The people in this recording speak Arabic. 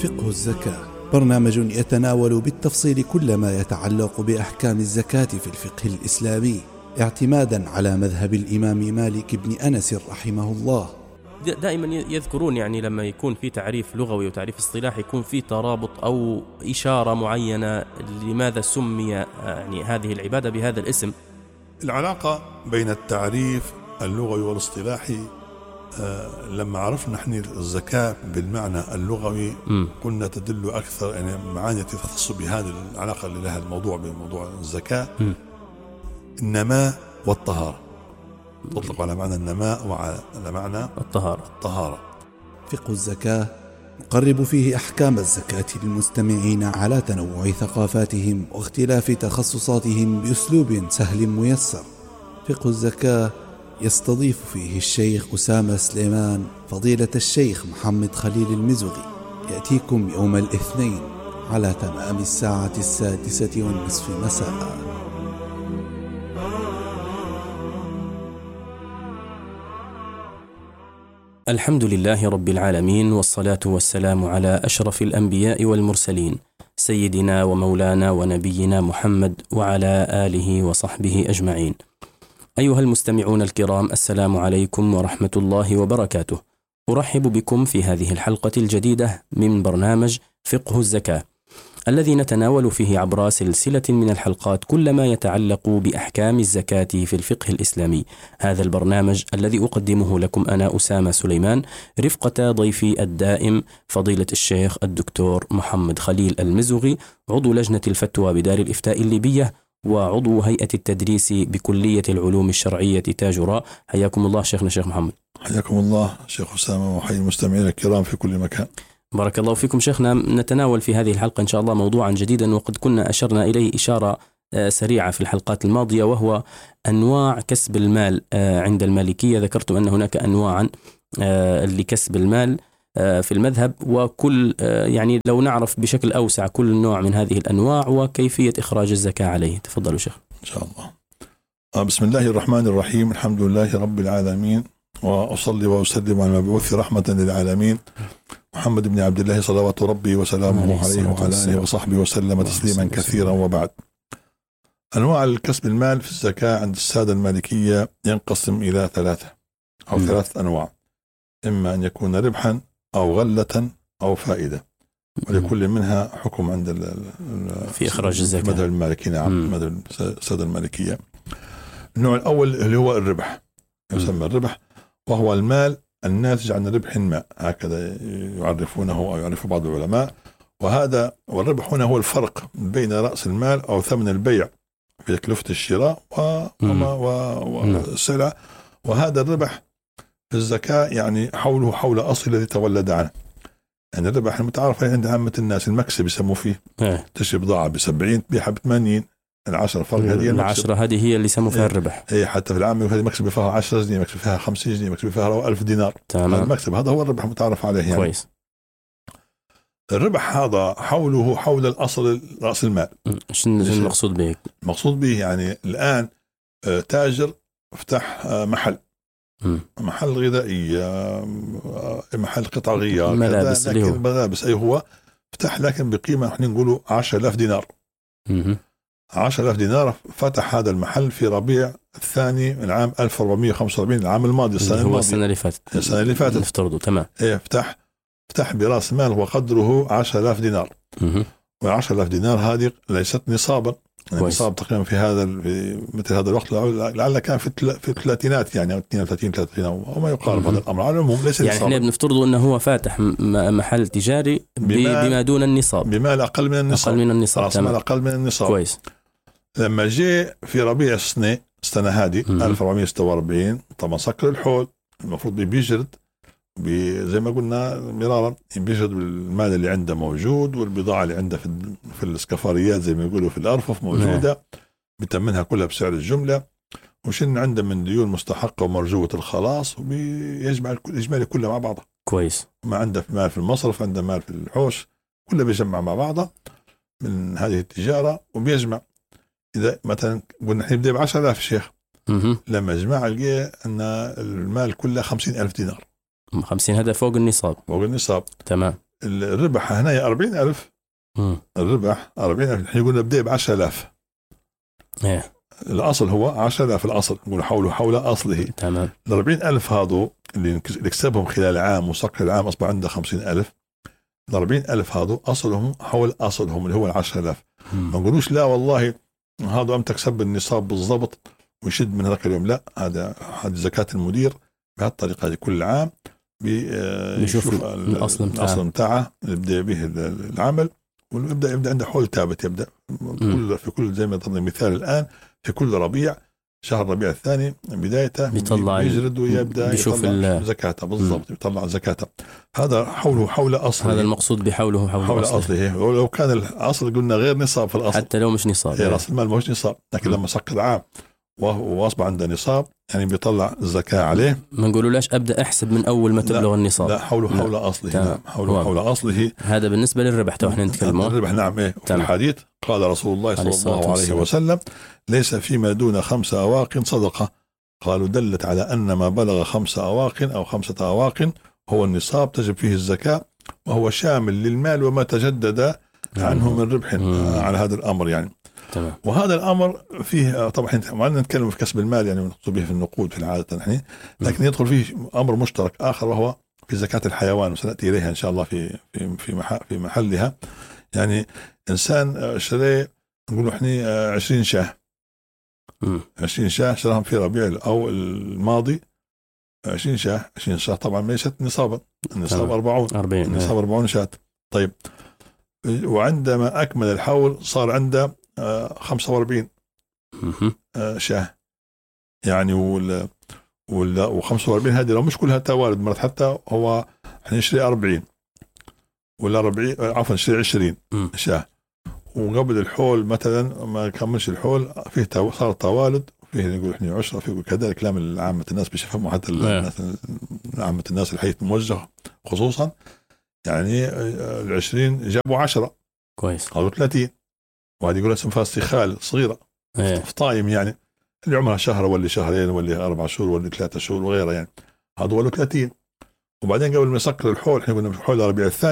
فقه الزكاة برنامج يتناول بالتفصيل كل ما يتعلق بأحكام الزكاة في الفقه الإسلامي اعتمادا على مذهب الإمام مالك بن أنس رحمه الله. دائما يذكرون يعني لما يكون في تعريف لغوي وتعريف اصطلاحي يكون في ترابط أو إشارة معينة لماذا سمي يعني هذه العبادة بهذا الاسم. العلاقة بين التعريف اللغوي والاصطلاحي لما عرفنا نحن الزكاة بالمعنى اللغوي كنا تدل أكثر يعني معاني تخص بهذه العلاقة اللي لها الموضوع بموضوع الزكاة. النماء والطهارة تطلق على معنى النماء وعلى معنى الطهارة. فقه الزكاة نقرب فيه أحكام الزكاة للمستمعين على تنوع ثقافاتهم واختلاف تخصصاتهم بأسلوب سهل ميسر. فقه الزكاة يستضيف فيه الشيخ أسامة سليمان فضيلة الشيخ محمد خليل المزغي. يأتيكم يوم الاثنين على تمام الساعة 6:30 مساء. الحمد لله رب العالمين، والصلاة والسلام على أشرف الأنبياء والمرسلين سيدنا ومولانا ونبينا محمد وعلى آله وصحبه أجمعين. أيها المستمعون الكرام، السلام عليكم ورحمة الله وبركاته. أرحب بكم في هذه الحلقة الجديدة من برنامج فقه الزكاة الذي نتناول فيه عبر سلسلة من الحلقات كل ما يتعلق بأحكام الزكاة في الفقه الإسلامي. هذا البرنامج الذي أقدمه لكم أنا أسامة سليمان رفقة ضيفي الدائم فضيلة الشيخ الدكتور محمد خليل المزغي، عضو لجنة الفتوى بدار الإفتاء الليبية وعضو هيئة التدريس بكلية العلوم الشرعية تاج راء. حياكم الله شيخنا شيخ محمد. حياكم الله شيخ أسامة، وحي المستمعين الكرام في كل مكان. بارك الله فيكم شيخنا. نتناول في هذه الحلقة إن شاء الله موضوعا جديدا وقد كنا أشرنا إليه إشارة سريعة في الحلقات الماضية، وهو أنواع كسب المال عند المالكية. ذكرتم أن هناك أنواعا لكسب المال في المذهب، وكل يعني لو نعرف بشكل أوسع كل نوع من هذه الأنواع وكيفية إخراج الزكاة عليه. تفضلوا شيخ. إن شاء الله. بسم الله الرحمن الرحيم، الحمد لله رب العالمين، وأصلي وأسلم على المبعوث رحمة للعالمين محمد بن عبد الله صلوات ربي وسلامه عليه وعلى آله وصحبه وسلم تسليما كثيرا. وبعد، أنواع الكسب المال في الزكاة عند السادة المالكية ينقسم إلى ثلاثة أنواع، إما أن يكون ربحا أو غلة أو فائدة، ولكل منها حكم عند في إخراج الزكاة مذهب المالكية. نعم، مذهب السادة المالكية. النوع الأول اللي هو الربح، يسمى الربح، وهو المال الناتج عن ربح ما، هكذا يعرفونه أو يعرف بعض العلماء. والربح هنا هو الفرق بين رأس المال أو ثمن البيع في تكلفة الشراء والسلع. وهذا الربح في الزكاة يعني حول أصل الذي تولد عنه. يعني الربح المتعارف عند عامة الناس المكسب يسموه فيه. تشتري بضاعة ب70 تبيعها ب80، العشرة فرق هذه العشرة هذه هي اللي يسموا فيها الربح. حتى في العام هذه مكسب فيها 10 جنيه، مكسب فيها 50 جنيه، مكسب فيها 1000 دينار. تمام. المكسب هذا هو الربح المتعارف عليه يعني. كويس. الربح هذا حول الأصل رأس المال. شنو المقصود به؟ المقصود به يعني الآن تاجر افتح محل غذائية، محل قطع غيار، ملابس، لكن ملابس هو فتح لكن بقيمة نحن نقوله 10,000 دينار. 10,000 دينار. فتح هذا المحل في ربيع الثاني من عام 1445، العام الماضي، السنة اللي فاتت نفترضه. تمام. فتح برأس مال وقدره 10,000 دينار. و10,000 دينار هذه ليست نصابا، يعني نصاب تقريبا في مثل هذا الوقت لعل كان في الثلاثينات، يعني 32 33 وما يقارب. هذا الأمر على العموم ليس يعني احنا بنفترض أنه هو فاتح محل تجاري بما دون النصاب، بمال أقل من النصاب. تمام. أقل من النصاب. كويس. لما جاء في ربيع السنة هذه 1446 طبعا سكر الحول، المفروض بيجرد زي ما قلنا مرارا، بيجرد بالمال اللي عنده موجود والبضاعة اللي عنده في السكفاريات زي ما يقولوا في الأرفف موجودة، بتمنها كلها بسعر الجملة، وشن عنده من ديون مستحقة ومرجوة الخلاص، وبيجمع الإجمالي كله مع بعضه. كويس. ما عنده مال في المصرف، عنده مال في الحوش، كله بيجمع مع بعضه من هذه التجارة وبيجمع. إذا مثلا قلنا نحن نبدأ ب10,000 شيخ، لما جمع لقى أن المال كله 50,000 دينار. 50 هذا فوق النصاب. فوق النصاب. تمام. الربح هنا 40,000. الربح 40,000. نحن يقولنا بدأ ب10,000. الأصل هو 10,000. الأصل نقول حول أصله. تمام. 40,000 هذو اللي كسبهم خلال عام وسقر العام أصبح عنده 50,000. 40,000 هذو أصلهم حول أصلهم اللي هو 10,000. ما نقولوش لا والله هذا أم تكسب النصاب بالضبط ويشد من هذاك اليوم. لا، هذا زكاة المدير بهالطريقة هذه. كل عام بيشوف الأصل متاعه اللي بدأ به العمل، ويبدأ عنده حول ثابت. يبدأ في كل زي ما ضربنا مثال الآن، في كل ربيع، شهر ربيع الثاني بدايته يجرد ويبدأ يطلع زكاته. بالضبط، يطلع زكاته. هذا حول أصله. هذا المقصود بحوله حول أصله. ولو كان الأصل قلنا غير نصاب في الأصل، حتى لو مش نصاب، رأس المال مش نصاب، لكن لما سقط عام وأصبح عنده نصاب يعني بيطلع الزكاة عليه. ما نقولولاش أبدأ أحسب من أول ما تبلغ النصاب. لا، حول أصله. نعم، حول أصله. هذا بالنسبة للربح. تو احنا نتكلم الربح. نعم. في الحديث قال رسول الله صلى الله عليه وسلم: ليس فيما دون 5 أواق صدقة. قالوا: دلت على أن ما بلغ 5 أواق أو 5 أواق هو النصاب تجب فيه الزكاة، وهو شامل للمال وما تجدد عنه من ربح على هذا الأمر يعني. تمام. وهذا الأمر فيه طبعا ما نتكلم في كسب المال يعني ونقصد به في النقود في العادة نحن، لكن يدخل فيه أمر مشترك آخر وهو في زكاة الحيوان، وسنأتي إليها إن شاء الله في محلها. يعني إنسان اشترى نقول إحنا 20 شاه. 20 شاه شراهم في ربيع أو الماضي. 20 شاه طبعا ليست نصابا. النصاب 40. النصاب 40 شاة. طيب، وعندما أكمل الحول صار عنده 45 شاه يعني. و45 هذه لو مش كلها توالد، مرات حتى هو احنا نشتري 40 ولا 40 عفوا نشتري 20 شاه، وقبل الحول مثلا ما كملش الحول فيه صار توالد، فيه نقول احنا عشرة، فيه كذلك. كلام عامة الناس بيفهموا، حتى عامة الناس الحي الموجه خصوصا يعني. 20 جابوا 10 كويس، قالوا 30. وهذه يقول اسم فاس خال صغيرة طايم يعني، اللي عمرها شهر ولا شهرين ولا 4 شهور ولا 3 شهور وغيره يعني. هذا له 30. وبعدين قبل ما يسكر الحول، احنا قلنا في حول الربيع الثاني